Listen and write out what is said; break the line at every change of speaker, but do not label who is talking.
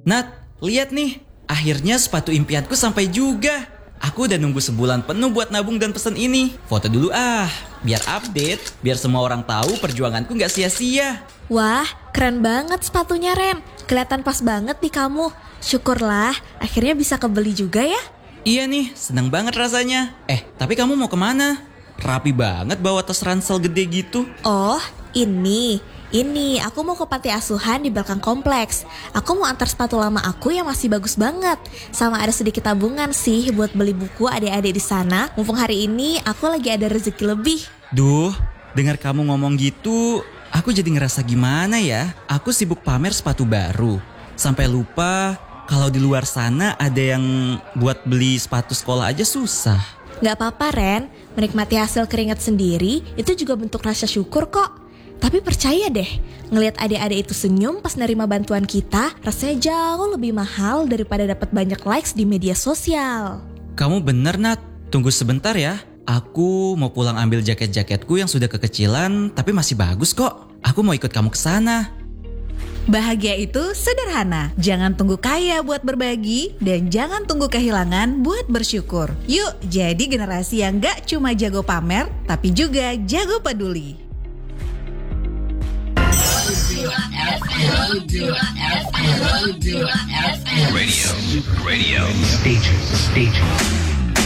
Nat, lihat nih. Akhirnya sepatu impianku sampai juga. Aku udah nunggu sebulan penuh buat nabung dan pesen ini. Foto dulu biar update, biar semua orang tahu perjuanganku gak sia-sia.
Wah, keren banget sepatunya Ren. Kelihatan pas banget di kamu. Syukurlah, akhirnya bisa kebeli juga ya.
Iya nih, seneng banget rasanya. Tapi kamu mau kemana? Rapi banget bawa tas ransel gede gitu.
Oh, ini aku mau ke panti asuhan di belakang kompleks. Aku mau antar sepatu lama aku yang masih bagus banget. Sama ada sedikit tabungan sih buat beli buku adik-adik di sana. Mumpung hari ini aku lagi ada rezeki lebih.
Duh, dengar kamu ngomong gitu, aku jadi ngerasa gimana ya? Aku sibuk pamer sepatu baru. Sampai lupa kalau di luar sana ada yang buat beli sepatu sekolah aja susah.
Gak apa-apa Ren, menikmati hasil keringat sendiri itu juga bentuk rasa syukur kok. Tapi percaya deh, ngelihat adik-adik itu senyum pas nerima bantuan kita, rasanya jauh lebih mahal daripada dapat banyak likes di media sosial.
Kamu bener Nat, tunggu sebentar ya. Aku mau pulang ambil jaket-jaketku yang sudah kekecilan tapi masih bagus kok. Aku mau ikut kamu ke sana.
Bahagia itu sederhana, jangan tunggu kaya buat berbagi dan jangan tunggu kehilangan buat bersyukur. Yuk jadi generasi yang gak cuma jago pamer tapi juga jago peduli.
Radio, station.